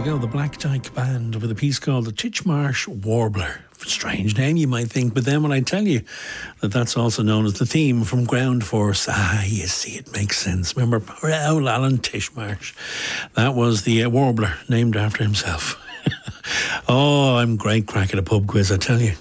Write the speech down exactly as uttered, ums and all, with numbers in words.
ago, the Black Dyke Band with a piece called the Titchmarsh Warbler. Strange name, you might think, but then when I tell you that that's also known as the theme from Ground Force, ah, you see, it makes sense. Remember, poor old Alan Titchmarsh? That was the uh, warbler named after himself. Oh, I'm great crack at a pub quiz, I tell you.